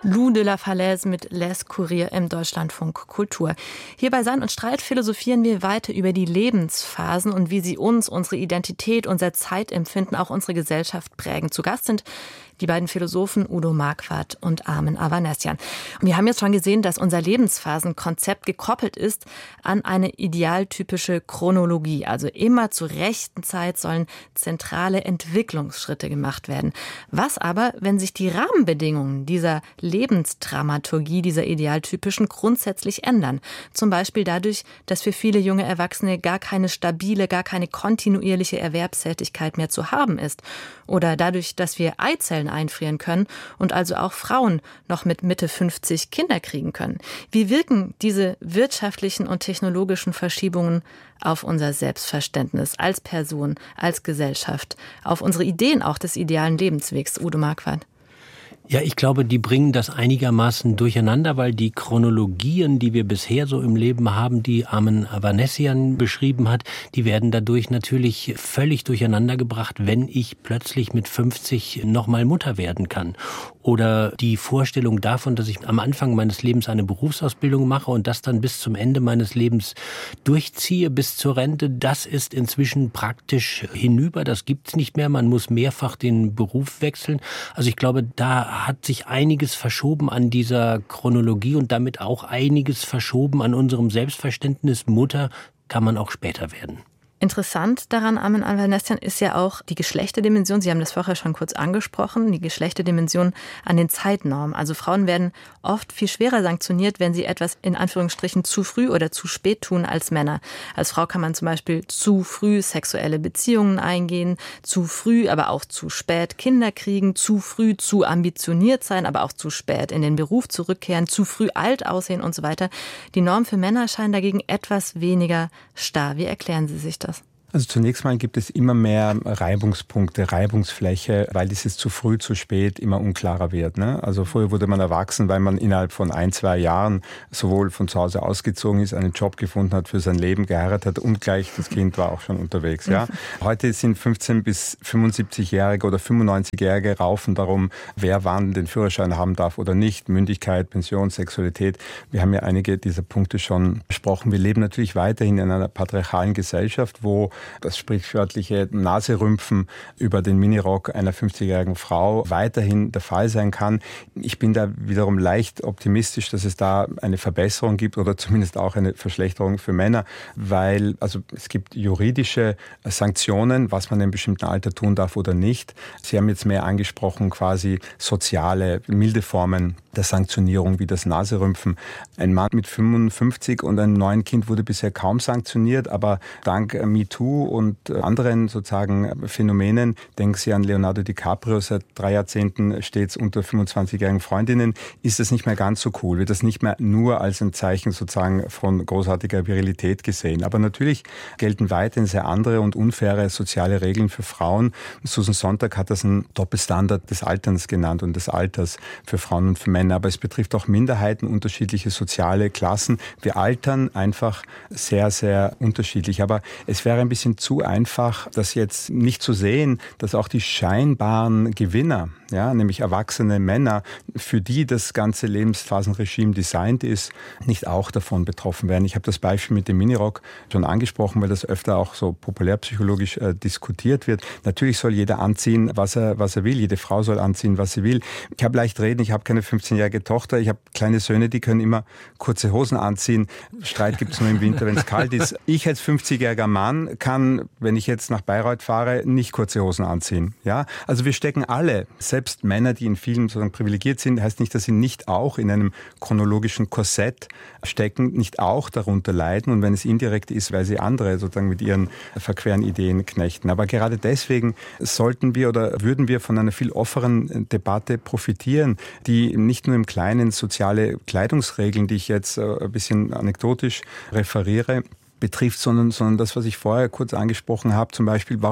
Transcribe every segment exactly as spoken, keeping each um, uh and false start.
Lou de la Falaise mit Les Courrier im Deutschlandfunk Kultur. Hier bei Sein und Streit philosophieren wir weiter über die Lebensphasen und wie sie uns, unsere Identität, unser Zeitempfinden, auch unsere Gesellschaft prägen. Zu Gast sind die beiden Philosophen Udo Marquardt und Armen Avanesian. Und wir haben jetzt schon gesehen, dass unser Lebensphasenkonzept gekoppelt ist an eine idealtypische Chronologie. Also immer zur rechten Zeit sollen zentrale Entwicklungsschritte gemacht werden. Was aber, wenn sich die Rahmenbedingungen dieser Lebensdramaturgie, dieser idealtypischen, grundsätzlich ändern? Zum Beispiel dadurch, dass für viele junge Erwachsene gar keine stabile, gar keine kontinuierliche Erwerbstätigkeit mehr zu haben ist. Oder dadurch, dass wir Eizellen einfrieren können und also auch Frauen noch mit Mitte fünfzig Kinder kriegen können. Wie wirken diese wirtschaftlichen und technologischen Verschiebungen auf unser Selbstverständnis als Person, als Gesellschaft, auf unsere Ideen auch des idealen Lebenswegs? Udo Marquardt. Ja, ich glaube, die bringen das einigermaßen durcheinander, weil die Chronologien, die wir bisher so im Leben haben, die Armen Avanesian beschrieben hat, die werden dadurch natürlich völlig durcheinander gebracht, wenn ich plötzlich mit fünfzig nochmal Mutter werden kann. Oder die Vorstellung davon, dass ich am Anfang meines Lebens eine Berufsausbildung mache und das dann bis zum Ende meines Lebens durchziehe, bis zur Rente, das ist inzwischen praktisch hinüber. Das gibt's nicht mehr. Man muss mehrfach den Beruf wechseln. Also ich glaube, da hat sich einiges verschoben an dieser Chronologie und damit auch einiges verschoben an unserem Selbstverständnis. Mutter kann man auch später werden. Interessant daran, Armen Avanesian, ist ja auch die Geschlechterdimension. Sie haben das vorher schon kurz angesprochen, die Geschlechterdimension an den Zeitnormen. Also Frauen werden oft viel schwerer sanktioniert, wenn sie etwas in Anführungsstrichen zu früh oder zu spät tun als Männer. Als Frau kann man zum Beispiel zu früh sexuelle Beziehungen eingehen, zu früh, aber auch zu spät Kinder kriegen, zu früh zu ambitioniert sein, aber auch zu spät in den Beruf zurückkehren, zu früh alt aussehen und so weiter. Die Normen für Männer scheinen dagegen etwas weniger starr. Wie erklären Sie sich das? Also zunächst mal gibt es immer mehr Reibungspunkte, Reibungsfläche, weil dieses zu früh, zu spät immer unklarer wird. Ne? Also früher wurde man erwachsen, weil man innerhalb von ein, zwei Jahren sowohl von zu Hause ausgezogen ist, einen Job gefunden hat, für sein Leben geheiratet hat und gleich das Kind war auch schon unterwegs. Ja? Heute sind fünfzehn- bis fünfundsiebzigjährige oder fünfundneunzigjährige raufen darum, wer wann den Führerschein haben darf oder nicht, Mündigkeit, Pension, Sexualität. Wir haben ja einige dieser Punkte schon besprochen. Wir leben natürlich weiterhin in einer patriarchalen Gesellschaft, wo das sprichwörtliche Naserümpfen über den Minirock einer fünfzigjährigen Frau weiterhin der Fall sein kann. Ich bin da wiederum leicht optimistisch, dass es da eine Verbesserung gibt oder zumindest auch eine Verschlechterung für Männer, weil also es gibt juridische Sanktionen, was man in einem bestimmten Alter tun darf oder nicht. Sie haben jetzt mehr angesprochen, quasi soziale, milde Formen der Sanktionierung wie das Naserümpfen. Ein Mann mit fünfundfünfzig und einem neuen Kind wurde bisher kaum sanktioniert, aber dank MeToo und anderen sozusagen Phänomenen, denken Sie an Leonardo DiCaprio, seit drei Jahrzehnten stets unter fünfundzwanzigjährigen Freundinnen, ist das nicht mehr ganz so cool, wird das nicht mehr nur als ein Zeichen sozusagen von großartiger Virilität gesehen. Aber natürlich gelten weiterhin sehr andere und unfaire soziale Regeln für Frauen. Susan Sontag hat das einen Doppelstandard des Alterns genannt und des Alters für Frauen und für Männer. Aber es betrifft auch Minderheiten, unterschiedliche soziale Klassen. Wir altern einfach sehr, sehr unterschiedlich. Aber es wäre ein bisschen zu einfach, das jetzt nicht zu sehen, dass auch die scheinbaren Gewinner, ja, nämlich erwachsene Männer, für die das ganze Lebensphasenregime designt ist, nicht auch davon betroffen werden. Ich habe das Beispiel mit dem Minirock schon angesprochen, weil das öfter auch so populärpsychologisch äh, diskutiert wird. Natürlich soll jeder anziehen, was er, was er will. Jede Frau soll anziehen, was sie will. Ich habe leicht reden, ich habe keine fünfzehnjährige Tochter, ich habe kleine Söhne, die können immer kurze Hosen anziehen. Streit gibt es nur im Winter, wenn es kalt ist. Ich als fünfzigjähriger Mann kann, wenn ich jetzt nach Bayreuth fahre, nicht kurze Hosen anziehen. Ja, also wir stecken alle, selbst Männer, die in vielen sozusagen privilegiert sind, heißt nicht, dass sie nicht auch in einem chronologischen Korsett stecken, nicht auch darunter leiden und wenn es indirekt ist, weil sie andere sozusagen mit ihren verqueren Ideen knechten. Aber gerade deswegen sollten wir oder würden wir von einer viel offeneren Debatte profitieren, die nicht nur im Kleinen soziale Kleidungsregeln, die ich jetzt ein bisschen anekdotisch referiere, betrifft, sondern, sondern das, was ich vorher kurz angesprochen habe, zum Beispiel, warum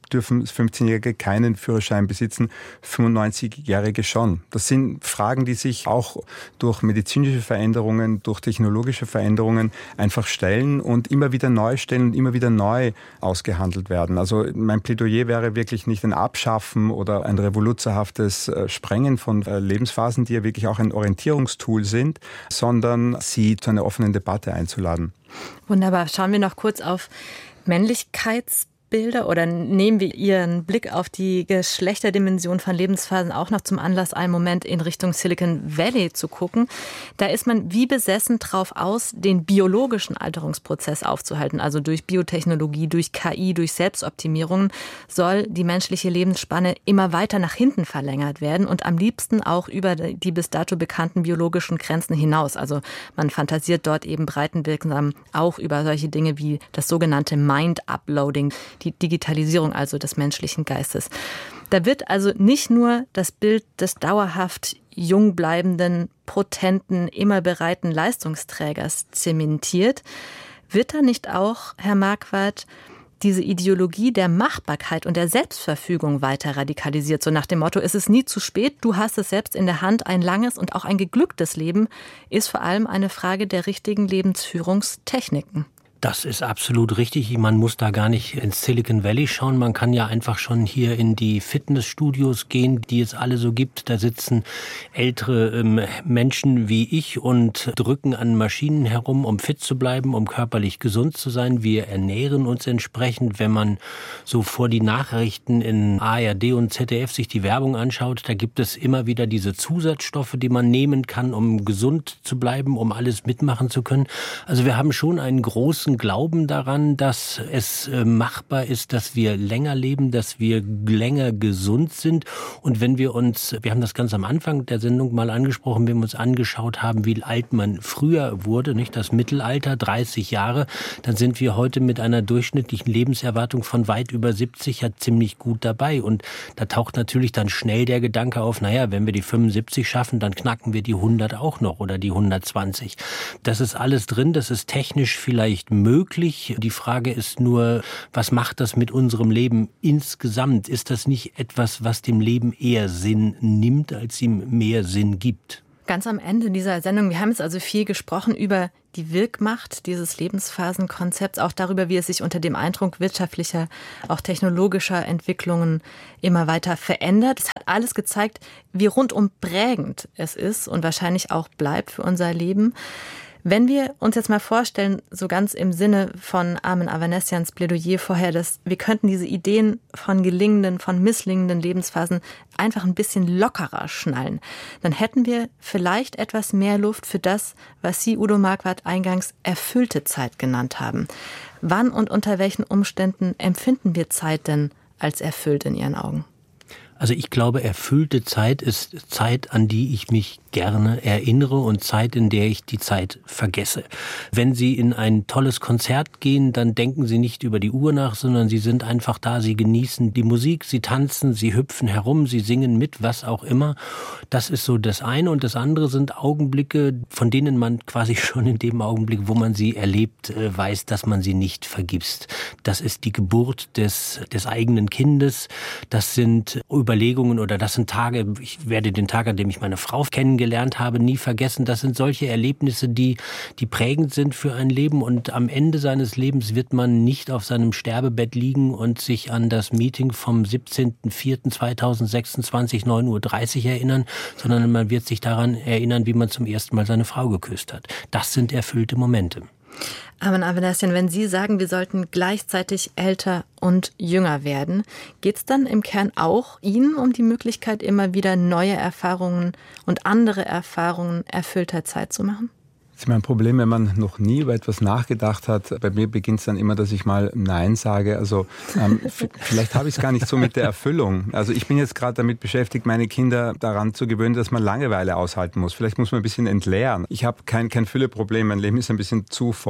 dürfen fünfzehnjährige keinen Führerschein besitzen, fünfundneunzigjährige schon. Das sind Fragen, die sich auch durch medizinische Veränderungen, durch technologische Veränderungen einfach stellen und immer wieder neu stellen und immer wieder neu ausgehandelt werden. Also mein Plädoyer wäre wirklich nicht ein Abschaffen oder ein revoluzerhaftes Sprengen von Lebensphasen, die ja wirklich auch ein Orientierungstool sind, sondern sie zu einer offenen Debatte einzuladen. Wunderbar. Schauen wir noch kurz auf Männlichkeitsbilder oder nehmen wir Ihren Blick auf die Geschlechterdimension von Lebensphasen auch noch zum Anlass, einen Moment in Richtung Silicon Valley zu gucken. Da ist man wie besessen drauf aus, den biologischen Alterungsprozess aufzuhalten. Also durch Biotechnologie, durch K I, durch Selbstoptimierungen soll die menschliche Lebensspanne immer weiter nach hinten verlängert werden und am liebsten auch über die bis dato bekannten biologischen Grenzen hinaus. Also man fantasiert dort eben breitenwirksam auch über solche Dinge wie das sogenannte Mind-Uploading, die Digitalisierung also des menschlichen Geistes. Da wird also nicht nur das Bild des dauerhaft jung bleibenden, potenten, immer bereiten Leistungsträgers zementiert. Wird da nicht auch, Herr Marquardt, diese Ideologie der Machbarkeit und der Selbstverfügung weiter radikalisiert? So nach dem Motto, es ist nie zu spät, du hast es selbst in der Hand. Ein langes und auch ein geglücktes Leben ist vor allem eine Frage der richtigen Lebensführungstechniken. Das ist absolut richtig. Man muss da gar nicht ins Silicon Valley schauen. Man kann ja einfach schon hier in die Fitnessstudios gehen, die es alle so gibt. Da sitzen ältere ähm, Menschen wie ich und drücken an Maschinen herum, um fit zu bleiben, um körperlich gesund zu sein. Wir ernähren uns entsprechend. Wenn man so vor die Nachrichten in A R D und Z D F sich die Werbung anschaut, da gibt es immer wieder diese Zusatzstoffe, die man nehmen kann, um gesund zu bleiben, um alles mitmachen zu können. Also wir haben schon einen großen Glauben daran, dass es äh, machbar ist, dass wir länger leben, dass wir länger gesund sind. Und wenn wir uns, wir haben das ganz am Anfang der Sendung mal angesprochen, wenn wir uns angeschaut haben, wie alt man früher wurde, nicht das Mittelalter, dreißig Jahre, dann sind wir heute mit einer durchschnittlichen Lebenserwartung von weit über siebzig ja ziemlich gut dabei. Und da taucht natürlich dann schnell der Gedanke auf, naja, wenn wir die fünfundsiebzig schaffen, dann knacken wir die hundert auch noch oder die hundertzwanzig. Das ist alles drin, das ist technisch vielleicht möglich. Die Frage ist nur, was macht das mit unserem Leben insgesamt? Ist das nicht etwas, was dem Leben eher Sinn nimmt, als ihm mehr Sinn gibt? Ganz am Ende dieser Sendung, wir haben jetzt also viel gesprochen über die Wirkmacht dieses Lebensphasenkonzepts, auch darüber, wie es sich unter dem Eindruck wirtschaftlicher, auch technologischer Entwicklungen immer weiter verändert. Es hat alles gezeigt, wie rundum prägend es ist und wahrscheinlich auch bleibt für unser Leben. Wenn wir uns jetzt mal vorstellen, so ganz im Sinne von Armen Avanesians Plädoyer vorher, dass wir könnten diese Ideen von gelingenden, von misslingenden Lebensphasen einfach ein bisschen lockerer schnallen, dann hätten wir vielleicht etwas mehr Luft für das, was Sie, Udo Marquardt, eingangs erfüllte Zeit genannt haben. Wann und unter welchen Umständen empfinden wir Zeit denn als erfüllt in Ihren Augen? Also ich glaube, erfüllte Zeit ist Zeit, an die ich mich gerne erinnere und Zeit, in der ich die Zeit vergesse. Wenn Sie in ein tolles Konzert gehen, dann denken Sie nicht über die Uhr nach, sondern Sie sind einfach da, Sie genießen die Musik, Sie tanzen, Sie hüpfen herum, Sie singen mit, was auch immer. Das ist so das eine. Und das andere sind Augenblicke, von denen man quasi schon in dem Augenblick, wo man sie erlebt, weiß, dass man sie nicht vergisst. Das ist die Geburt des, des eigenen Kindes. Das sind Überlegungen oder das sind Tage, ich werde den Tag, an dem ich meine Frau kennengelernt habe, nie vergessen. Das sind solche Erlebnisse, die, die prägend sind für ein Leben. Und am Ende seines Lebens wird man nicht auf seinem Sterbebett liegen und sich an das Meeting vom siebzehnten vierten zweitausendsechsundzwanzig neun Uhr dreißig erinnern, sondern man wird sich daran erinnern, wie man zum ersten Mal seine Frau geküsst hat. Das sind erfüllte Momente. Armen Avanesian, wenn Sie sagen, wir sollten gleichzeitig älter und jünger werden, geht es dann im Kern auch Ihnen um die Möglichkeit, immer wieder neue Erfahrungen und andere Erfahrungen erfüllter Zeit zu machen? Das ist mein Problem, wenn man noch nie über etwas nachgedacht hat. Bei mir beginnt es dann immer, dass ich mal Nein sage. Also ähm, f- vielleicht habe ich es gar nicht so mit der Erfüllung. Also ich bin jetzt gerade damit beschäftigt, meine Kinder daran zu gewöhnen, dass man Langeweile aushalten muss. Vielleicht muss man ein bisschen entleeren. Ich habe kein, kein Fülleproblem. Mein Leben ist ein bisschen zu voll.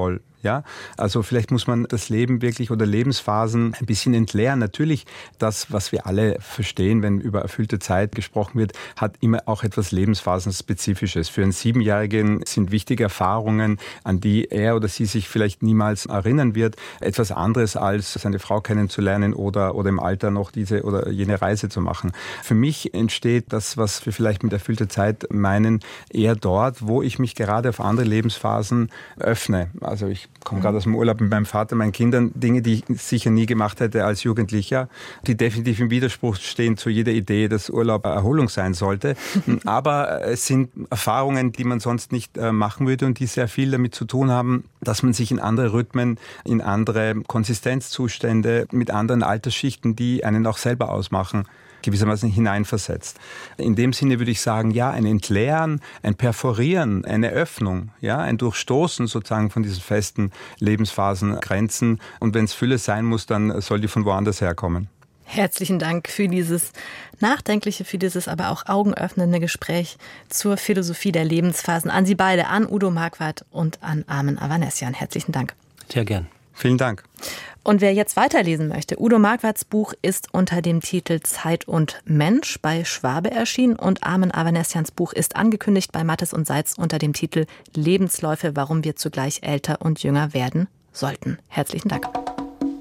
Ja, also vielleicht muss man das Leben wirklich oder Lebensphasen ein bisschen entleeren. Natürlich, das, was wir alle verstehen, wenn über erfüllte Zeit gesprochen wird, hat immer auch etwas Lebensphasenspezifisches. Für einen Siebenjährigen sind wichtige Erfahrungen, an die er oder sie sich vielleicht niemals erinnern wird, etwas anderes als seine Frau kennenzulernen oder, oder im Alter noch diese oder jene Reise zu machen. Für mich entsteht das, was wir vielleicht mit erfüllter Zeit meinen, eher dort, wo ich mich gerade auf andere Lebensphasen öffne. Also ich Ich komme gerade aus dem Urlaub mit meinem Vater, meinen Kindern, Dinge, die ich sicher nie gemacht hätte als Jugendlicher, die definitiv im Widerspruch stehen zu jeder Idee, dass Urlaub Erholung sein sollte. Aber es sind Erfahrungen, die man sonst nicht machen würde und die sehr viel damit zu tun haben, dass man sich in andere Rhythmen, in andere Konsistenzzustände, mit anderen Altersschichten, die einen auch selber ausmachen, gewissermaßen hineinversetzt. In dem Sinne würde ich sagen, ja, ein Entleeren, ein Perforieren, eine Öffnung, ja, ein Durchstoßen sozusagen von diesen festen Lebensphasen, und wenn es Fülle sein muss, dann soll die von woanders herkommen. Herzlichen Dank für dieses nachdenkliche, für dieses aber auch augenöffnende Gespräch zur Philosophie der Lebensphasen. An Sie beide, an Udo Marquardt und an Armen Avanesian. Herzlichen Dank. Sehr gern. Vielen Dank. Und wer jetzt weiterlesen möchte, Udo Marquardts Buch ist unter dem Titel Zeit und Mensch bei Schwabe erschienen und Armen Avanesians Buch ist angekündigt bei Mattes und Seitz unter dem Titel Lebensläufe, warum wir zugleich älter und jünger werden sollten. Herzlichen Dank.